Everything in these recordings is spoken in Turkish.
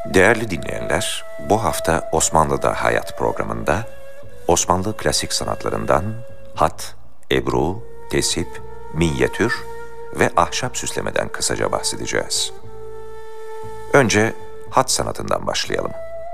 Değerli dinleyenler, bu hafta Osmanlı'da Hayat programında Osmanlı klasik sanatlarından hat, ebru, tesip, minyatür ve ahşap süslemeden kısaca bahsedeceğiz. Önce hat sanatından başlayalım.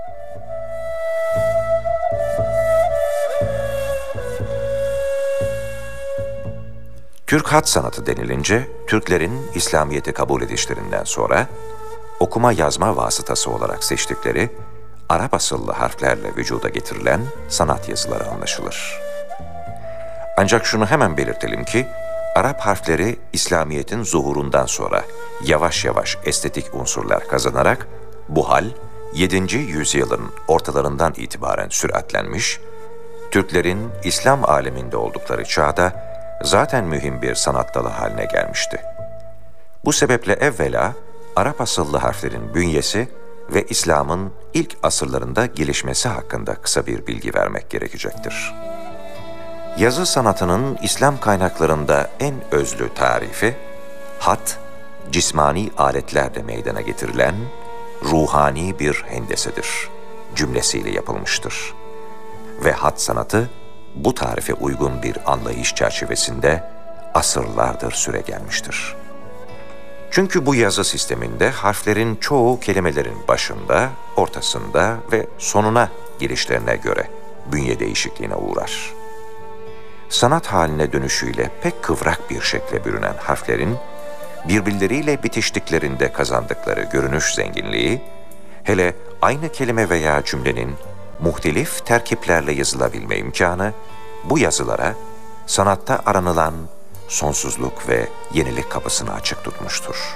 Türk hat sanatı denilince, Türklerin İslamiyet'i kabul edişlerinden sonra okuma yazma vasıtası olarak seçtikleri Arap asıllı harflerle vücuda getirilen sanat yazıları anlaşılır. Ancak şunu hemen belirtelim ki, Arap harfleri İslamiyet'in zuhurundan sonra yavaş yavaş estetik unsurlar kazanarak bu hal 7. yüzyılın ortalarından itibaren süratlenmiş, Türklerin İslam aleminde oldukları çağda zaten mühim bir sanat dalı haline gelmişti. Bu sebeple evvela Arap asıllı harflerin bünyesi ve İslam'ın ilk asırlarında gelişmesi hakkında kısa bir bilgi vermek gerekecektir. Yazı sanatının İslam kaynaklarında en özlü tarifi, hat, cismani aletlerle meydana getirilen ruhani bir hendesedir cümlesiyle yapılmıştır. Ve hat sanatı, bu tarife uygun bir anlayış çerçevesinde asırlardır süregelmiştir. Çünkü bu yazı sisteminde harflerin çoğu kelimelerin başında, ortasında ve sonuna gelişlerine göre bünye değişikliğine uğrar. Sanat haline dönüşüyle pek kıvrak bir şekle bürünen harflerin, birbirleriyle bitiştiklerinde kazandıkları görünüş zenginliği, hele aynı kelime veya cümlenin muhtelif terkiplerle yazılabilme imkanı, bu yazılara sanatta aranılan sonsuzluk ve yenilik kapısını açık tutmuştur.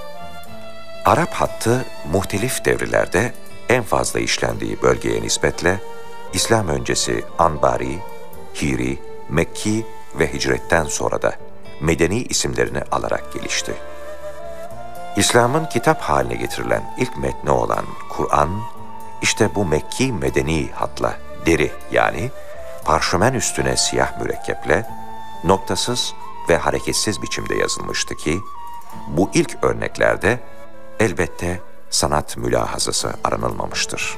Arap hattı muhtelif devrilerde en fazla işlendiği bölgeye nispetle İslam öncesi Anbari, Hiri, Mekki ve hicretten sonra da Medeni isimlerini alarak gelişti. İslam'ın kitap haline getirilen ilk metni olan Kur'an, işte bu Mekki Medeni hatla deri yani parşömen üstüne siyah mürekkeple noktasız ve hareketsiz biçimde yazılmıştı ki, bu ilk örneklerde elbette sanat mülahazası aranılmamıştır.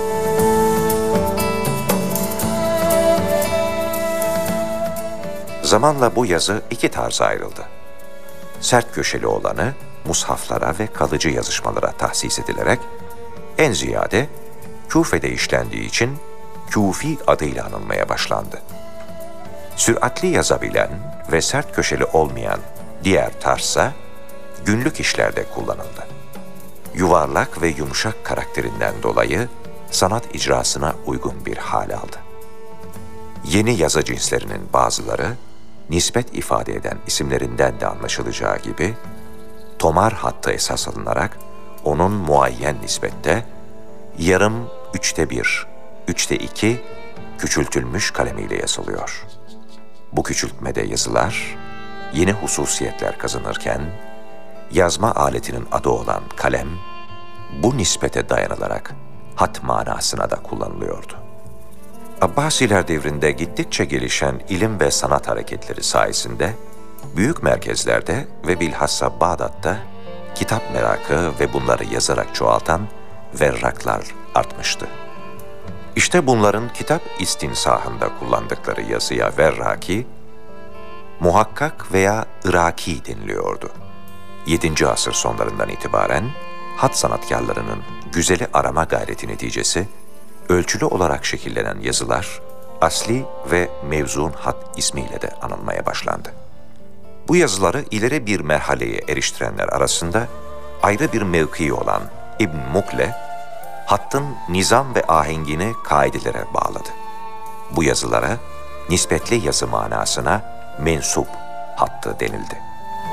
Zamanla bu yazı iki tarza ayrıldı. Sert köşeli olanı mushaflara ve kalıcı yazışmalara tahsis edilerek, en ziyade Küfe'de işlendiği için Küfi adıyla anılmaya başlandı. Süratli yazabilen ve sert köşeli olmayan diğer tarzsa günlük işlerde kullanıldı. Yuvarlak ve yumuşak karakterinden dolayı sanat icrasına uygun bir hal aldı. Yeni yazı cinslerinin bazıları, nispet ifade eden isimlerinden de anlaşılacağı gibi, tomar hattı esas alınarak onun muayyen nispette yarım 1/3, 2/3 küçültülmüş kalemiyle yazılıyor. Bu küçültmede yazılar yeni hususiyetler kazanırken, yazma aletinin adı olan kalem, bu nispete dayanılarak hat manasına da kullanılıyordu. Abbasiler devrinde gittikçe gelişen ilim ve sanat hareketleri sayesinde, büyük merkezlerde ve bilhassa Bağdat'ta kitap merakı ve bunları yazarak çoğaltan verraklar artmıştı. İşte bunların kitap istinsahında kullandıkları yazıya verraki, muhakkak veya iraki deniliyordu. 7. asır sonlarından itibaren hat sanatkarlarının güzeli arama gayreti neticesi, ölçülü olarak şekillenen yazılar, asli ve mevzun hat ismiyle de anılmaya başlandı. Bu yazıları ileri bir merhaleye eriştirenler arasında ayrı bir mevkii olan İbn Mukle, hattın nizam ve ahengini kaidelere bağladı. Bu yazılara nispetli yazı manasına mensup hattı denildi.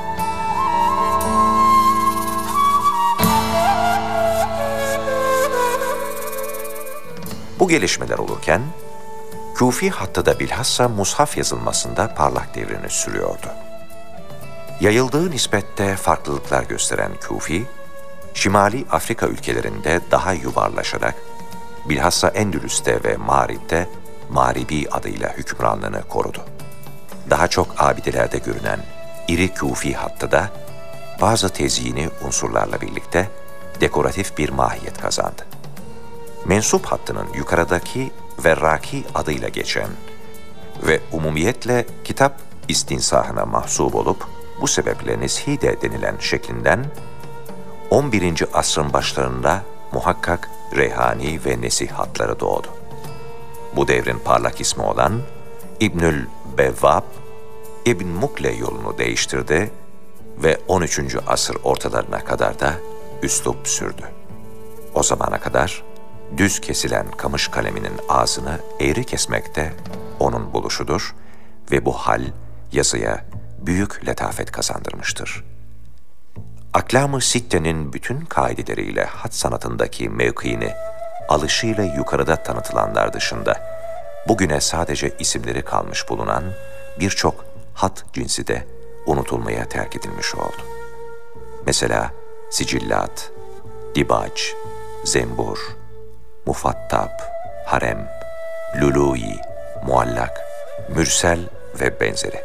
Bu gelişmeler olurken, Küfi hattı da bilhassa mushaf yazılmasında parlak devrini sürüyordu. Yayıldığı nispette farklılıklar gösteren Küfi, Şimali Afrika ülkelerinde daha yuvarlaşarak, bilhassa Endülüs'te ve Mağrib'de Mağribi adıyla hükümranlığını korudu. Daha çok abidelerde görünen iri Küfi hattı da bazı tezyini unsurlarla birlikte dekoratif bir mahiyet kazandı. Mensup hattının yukarıdaki verraki adıyla geçen ve umumiyetle kitap istinsahına mahsup olup bu sebeple Neshide denilen şeklinden 11. asrın başlarında muhakkak Reyhani ve Nesih hatları doğdu. Bu devrin parlak ismi olan İbnül Bevvab, İbn Mukle yolunu değiştirdi ve 13. asır ortalarına kadar da üslup sürdü. O zamana kadar düz kesilen kamış kaleminin ağzını eğri kesmek de onun buluşudur ve bu hal yazıya büyük letafet kazandırmıştır. Aklam-ı Sitte'nin bütün kaideleriyle hat sanatındaki mevkiini alışıyla yukarıda tanıtılanlar dışında bugüne sadece isimleri kalmış bulunan birçok hat cinsi de unutulmaya terk edilmiş oldu. Mesela sicillat, dibac, zembur, mufattab, harem, luluyi, muallak, mürsel ve benzeri.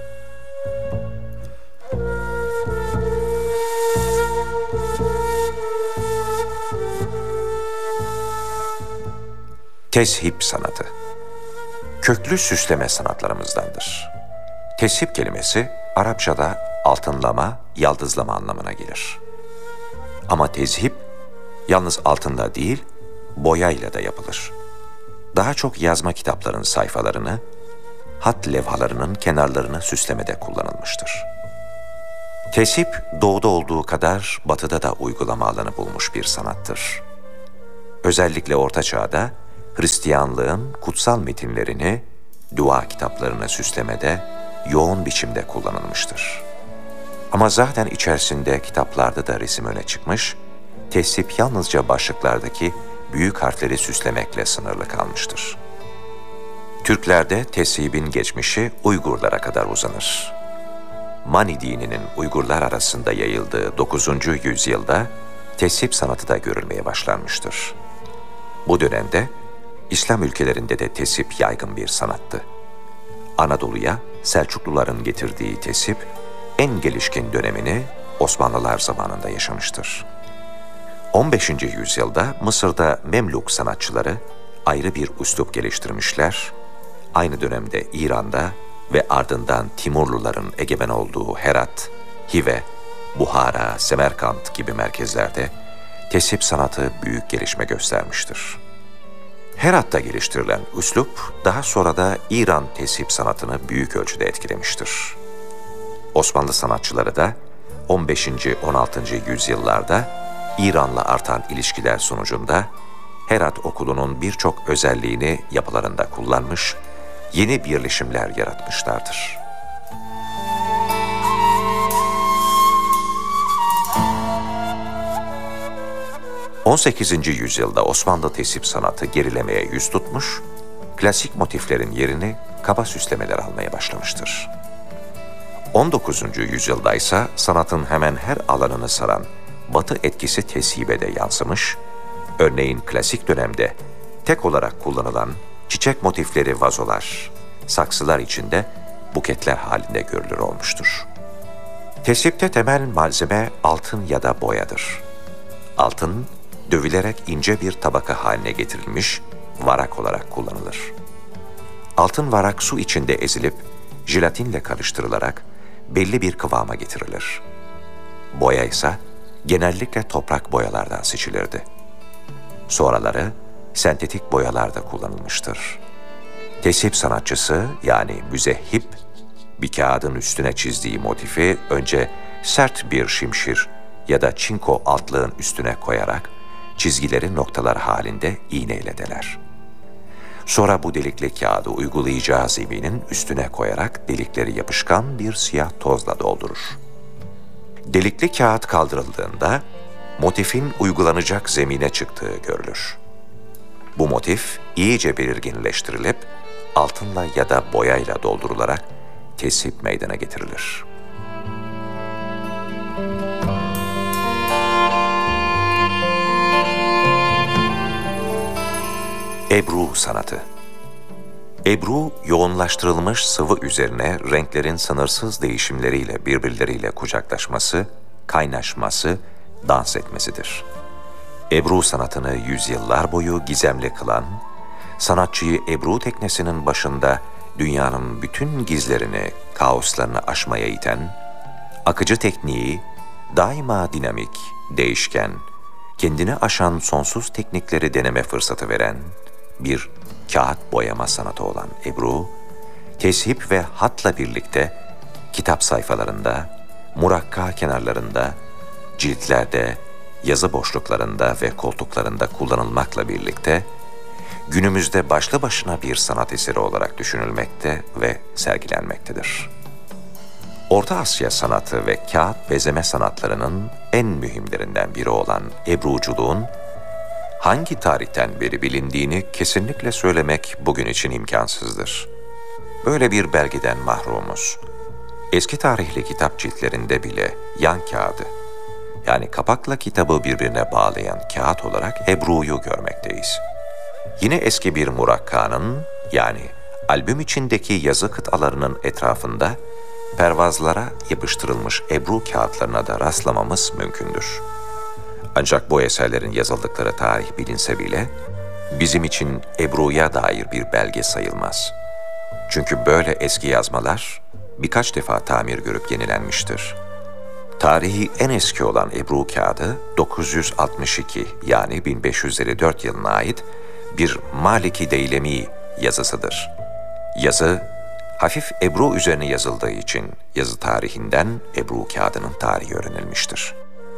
Teship sanatı köklü süsleme sanatlarımızdandır. Teship kelimesi Arapçada altınlama, yaldızlama anlamına gelir. Ama tezhip yalnız altınla değil, boyayla da yapılır. Daha çok yazma kitapların sayfalarını, hat levhalarının kenarlarını süslemede kullanılmıştır. Teship, doğuda olduğu kadar batıda da uygulama alanı bulmuş bir sanattır. Özellikle Orta Çağ'da Hristiyanlığın kutsal metinlerini, dua kitaplarını süslemede yoğun biçimde kullanılmıştır. Ama zaten içerisinde kitaplarda da resim öne çıkmış, teship yalnızca başlıklardaki büyük harfleri süslemekle sınırlı kalmıştır. Türklerde teshibin geçmişi Uygurlara kadar uzanır. Mani dininin Uygurlar arasında yayıldığı 9. yüzyılda teship sanatı da görülmeye başlanmıştır. Bu dönemde İslam ülkelerinde de teship yaygın bir sanattı. Anadolu'ya Selçukluların getirdiği teship en gelişkin dönemini Osmanlılar zamanında yaşamıştır. 15. yüzyılda Mısır'da Memluk sanatçıları ayrı bir üslup geliştirmişler. Aynı dönemde İran'da ve ardından Timurluların egemen olduğu Herat, Hive, Buhara, Semerkant gibi merkezlerde teship sanatı büyük gelişme göstermiştir. Herat'ta geliştirilen üslup daha sonra da İran teship sanatını büyük ölçüde etkilemiştir. Osmanlı sanatçıları da 15. 16. yüzyıllarda İran'la artan ilişkiler sonucunda Herat okulunun birçok özelliğini yapılarında kullanmış, yeni birleşimler yaratmışlardır. ...18. yüzyılda Osmanlı teship sanatı gerilemeye yüz tutmuş, klasik motiflerin yerini kaba süslemeler almaya başlamıştır. 19. yüzyılda ise sanatın hemen her alanını saran Batı etkisi teshibe de yansımış, örneğin klasik dönemde tek olarak kullanılan çiçek motifleri vazolar, saksılar içinde buketler halinde görülür olmuştur. Teshipte temel malzeme altın ya da boyadır. Altın, dövülerek ince bir tabaka haline getirilmiş varak olarak kullanılır. Altın varak su içinde ezilip jelatinle karıştırılarak belli bir kıvama getirilir. Boya ise genellikle toprak boyalardan seçilirdi. Sonraları sentetik boyalarda kullanılmıştır. Teship sanatçısı yani müzehhip, bir kağıdın üstüne çizdiği motifi önce sert bir şimşir ya da çinko altlığın üstüne koyarak çizgileri noktalar halinde iğneyle deler. Sonra bu delikli kağıdı uygulayacağı zeminin üstüne koyarak delikleri yapışkan bir siyah tozla doldurur. Delikli kağıt kaldırıldığında motifin uygulanacak zemine çıktığı görülür. Bu motif iyice belirginleştirilip altınla ya da boyayla doldurularak teship meydana getirilir. Ebru sanatı. Ebru, yoğunlaştırılmış sıvı üzerine renklerin sınırsız değişimleriyle birbirleriyle kucaklaşması, kaynaşması, dans etmesidir. Ebru sanatını yüzyıllar boyu gizemli kılan, sanatçıyı Ebru teknesinin başında dünyanın bütün gizlerini, kaoslarını aşmaya iten, akıcı tekniği daima dinamik, değişken, kendini aşan sonsuz teknikleri deneme fırsatı veren bir kağıt boyama sanatı olan Ebru, teship ve hatla birlikte kitap sayfalarında, murakka kenarlarında, ciltlerde, yazı boşluklarında ve koltuklarında kullanılmakla birlikte, günümüzde başlı başına bir sanat eseri olarak düşünülmekte ve sergilenmektedir. Orta Asya sanatı ve kağıt bezeme sanatlarının en mühimlerinden biri olan Ebruculuğun, hangi tarihten beri bilindiğini kesinlikle söylemek bugün için imkansızdır. Böyle bir belgeden mahrumuz. Eski tarihli kitap ciltlerinde bile yan kağıdı, yani kapakla kitabı birbirine bağlayan kağıt olarak Ebru'yu görmekteyiz. Yine eski bir murakkanın, yani albüm içindeki yazı kıtalarının etrafında pervazlara yapıştırılmış Ebru kağıtlarına da rastlamamız mümkündür. Ancak bu eserlerin yazıldıkları tarih bilinse bile, bizim için Ebru'ya dair bir belge sayılmaz. Çünkü böyle eski yazmalar birkaç defa tamir görüp yenilenmiştir. Tarihi en eski olan Ebru kağıdı 962 yani 1554 yılına ait bir Maliki Deylemi yazısıdır. Yazı, hafif Ebru üzerine yazıldığı için yazı tarihinden Ebru kağıdının tarihi öğrenilmiştir.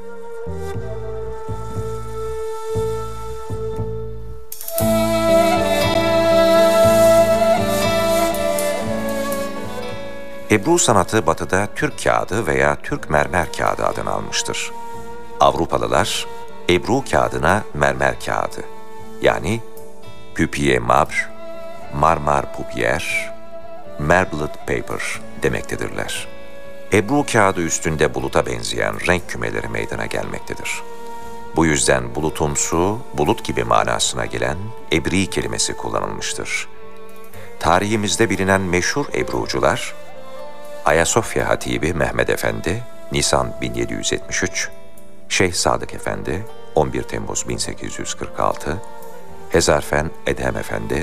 Ebru sanatı Batı'da Türk kağıdı veya Türk mermer kağıdı adını almıştır. Avrupalılar Ebru kağıdına mermer kağıdı, yani papier marbre, marmar papier, marbled paper demektedirler. Ebru kağıdı üstünde buluta benzeyen renk kümeleri meydana gelmektedir. Bu yüzden bulutumsu, bulut gibi manasına gelen ebri kelimesi kullanılmıştır. Tarihimizde bilinen meşhur Ebrucular, Ayasofya Hatibi Mehmed Efendi, Nisan 1773, Şeyh Sadık Efendi, 11 Temmuz 1846, Hezarfen Edhem Efendi,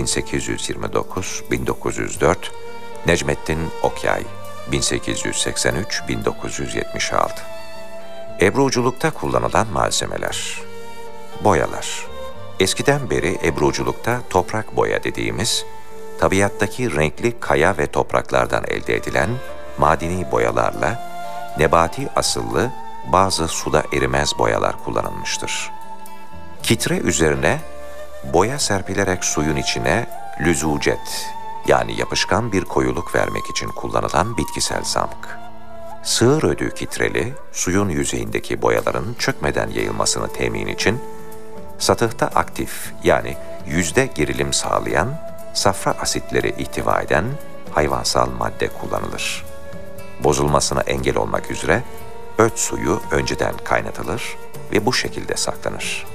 1829-1904, Necmettin Okyay, 1883-1976. Ebruculukta kullanılan malzemeler: boyalar. Eskiden beri Ebruculukta toprak boya dediğimiz, tabiattaki renkli kaya ve topraklardan elde edilen madeni boyalarla nebati asıllı bazı suda erimez boyalar kullanılmıştır. Kitre üzerine boya serpilerek suyun içine lüzucet, yani yapışkan bir koyuluk vermek için kullanılan bitkisel zamk. Sığır ödü kitreli, suyun yüzeyindeki boyaların çökmeden yayılmasını temin için satıhta aktif, yani yüzde gerilim sağlayan safra asitleri ihtiva eden hayvansal madde kullanılır. Bozulmasına engel olmak üzere öt suyu önceden kaynatılır ve bu şekilde saklanır.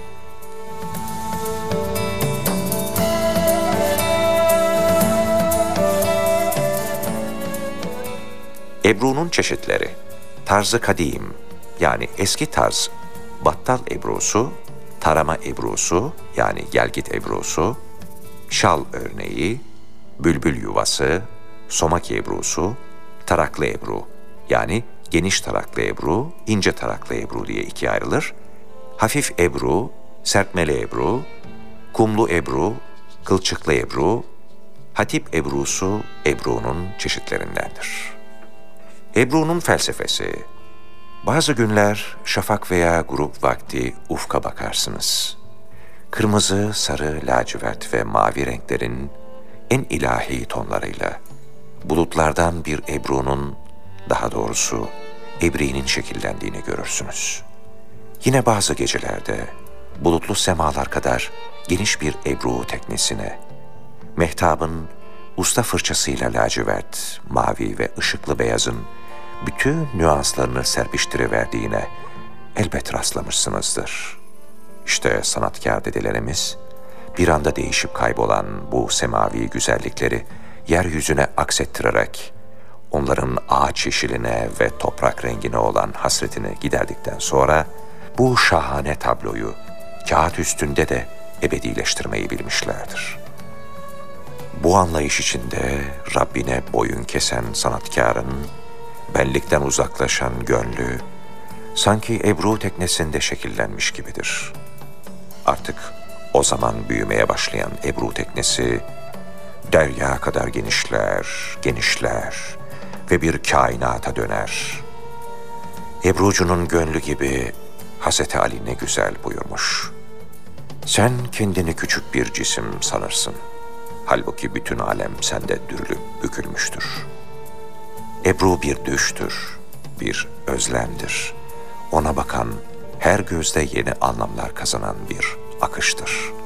Ebru'nun çeşitleri: tarzı kadim, yani eski tarz, battal ebrusu, tarama ebrusu, yani gelgit ebrusu, şal örneği, bülbül yuvası, somaki ebrusu, taraklı ebru, yani geniş taraklı ebru, ince taraklı ebru diye ikiye ayrılır. Hafif ebru, serpmeli ebru, kumlu ebru, kılçıklı ebru, hatip ebrusu Ebru'nun çeşitlerindendir. Ebru'nun felsefesi: bazı günler şafak veya grup vakti ufka bakarsınız. Kırmızı, sarı, lacivert ve mavi renklerin en ilahi tonlarıyla bulutlardan bir Ebru'nun, daha doğrusu ebriğinin şekillendiğini görürsünüz. Yine bazı gecelerde bulutlu semalar kadar geniş bir Ebru teknesine, mehtabın usta fırçasıyla lacivert, mavi ve ışıklı beyazın bütün nüanslarını serpiştiriverdiğine elbet rastlamışsınızdır. İşte sanatkar dedelerimiz bir anda değişip kaybolan bu semavi güzellikleri yeryüzüne aksettirerek onların ağaç yeşiline ve toprak rengine olan hasretini giderdikten sonra bu şahane tabloyu kağıt üstünde de ebedileştirmeyi bilmişlerdir. Bu anlayış içinde Rabbine boyun kesen sanatkarın, benlikten uzaklaşan gönlü, sanki Ebru teknesinde şekillenmiş gibidir. Artık o zaman büyümeye başlayan Ebru teknesi, derya kadar genişler, genişler ve bir kainata döner. Ebrucunun gönlü gibi Hazreti Ali ne güzel buyurmuş. Sen kendini küçük bir cisim sanırsın. Halbuki bütün alem sende dürülüp bükülmüştür. Ebru bir düştür, bir özlemdir. Ona bakan her gözde yeni anlamlar kazanan bir akıştır.